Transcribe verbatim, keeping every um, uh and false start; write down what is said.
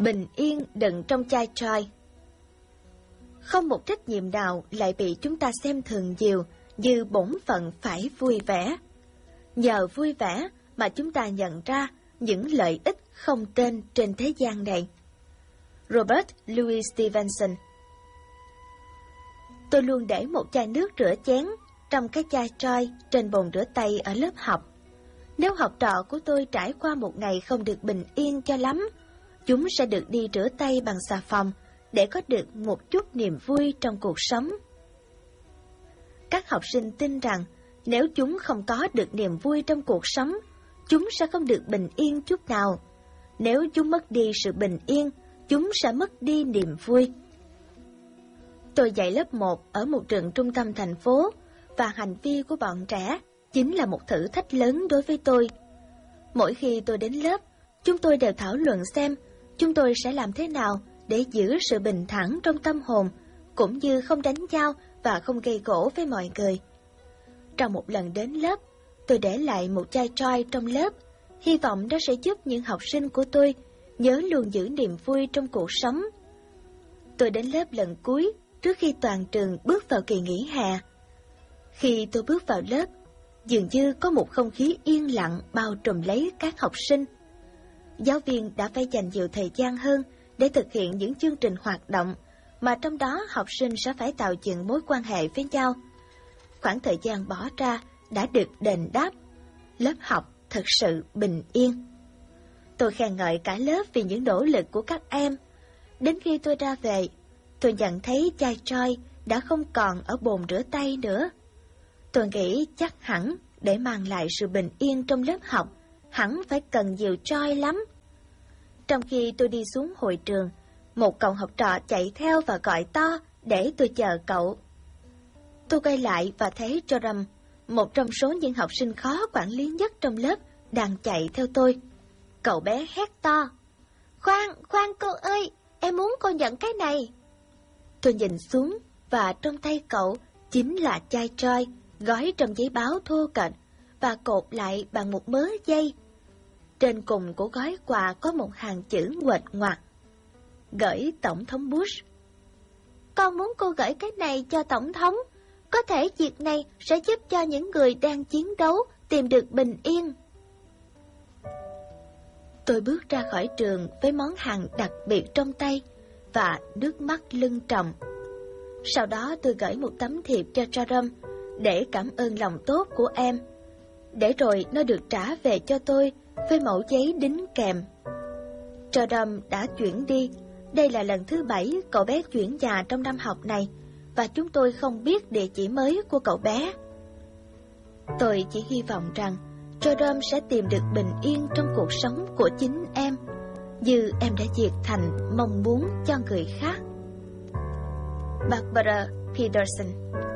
Bình yên đựng trong chai Joy. Không một trách nhiệm nào lại bị chúng ta xem thường nhiều như bổn phận phải vui vẻ. Nhờ vui vẻ mà chúng ta nhận ra những lợi ích không tên trên thế gian này. Robert Louis Stevenson. Tôi luôn để một chai nước rửa chén trong cái chai Joy trên bồn rửa tay ở lớp học. Nếu học trò của tôi trải qua một ngày không được bình yên cho lắm, chúng sẽ được đi rửa tay bằng xà phòng để có được một chút niềm vui trong cuộc sống. Các học sinh tin rằng nếu chúng không có được niềm vui trong cuộc sống, chúng sẽ không được bình yên chút nào. Nếu chúng mất đi sự bình yên, chúng sẽ mất đi niềm vui. Tôi dạy lớp một ở một trường trung tâm thành phố, và hành vi của bọn trẻ chính là một thử thách lớn đối với tôi. Mỗi khi tôi đến lớp, chúng tôi đều thảo luận xem chúng tôi sẽ làm thế nào để giữ sự bình thản trong tâm hồn, cũng như không đánh nhau và không gây gổ với mọi người. Trong một lần đến lớp, tôi để lại một chai Joy trong lớp, hy vọng nó sẽ giúp những học sinh của tôi nhớ luôn giữ niềm vui trong cuộc sống. Tôi đến lớp lần cuối trước khi toàn trường bước vào kỳ nghỉ hè. Khi tôi bước vào lớp, dường như có một không khí yên lặng bao trùm lấy các học sinh. Giáo viên đã phải dành nhiều thời gian hơn để thực hiện những chương trình hoạt động mà trong đó học sinh sẽ phải tạo dựng mối quan hệ với nhau. Khoảng thời gian bỏ ra đã được đền đáp. Lớp học thật sự bình yên. Tôi khen ngợi cả lớp vì những nỗ lực của các em. Đến khi tôi ra về, tôi nhận thấy chai Joy đã không còn ở bồn rửa tay nữa. Tôi nghĩ chắc hẳn để mang lại sự bình yên trong lớp học, hẳn phải cần nhiều Joy lắm. Trong khi tôi đi xuống hội trường, một cậu học trò chạy theo và gọi to để tôi chờ cậu. Tôi quay lại và thấy Joram, một trong số những học sinh khó quản lý nhất trong lớp, đang chạy theo tôi. Cậu bé hét to: "Khoan, khoan cô ơi, em muốn cô nhận cái này." Tôi nhìn xuống và trong tay cậu chính là chai Joy gói trong giấy báo thô kệch và cột lại bằng một mớ dây. Trên cùng của gói quà có một hàng chữ nguệch ngoạc: gửi Tổng thống Bush. Con muốn cô gửi cái này cho Tổng thống. Có thể việc này sẽ giúp cho những người đang chiến đấu tìm được bình yên. Tôi bước ra khỏi trường với món hàng đặc biệt trong tay và nước mắt lưng tròng. Sau đó tôi gửi một tấm thiệp cho Joram để cảm ơn lòng tốt của em. Để rồi nó được trả về cho tôi với mẩu giấy đính kèm. Joram đã chuyển đi. Đây là lần thứ bảy cậu bé chuyển nhà trong năm học này, và chúng tôi không biết địa chỉ mới của cậu bé. Tôi chỉ hy vọng rằng Joram sẽ tìm được bình yên trong cuộc sống của chính em, như em đã diệt thành mong muốn cho người khác. Barbara Peterson.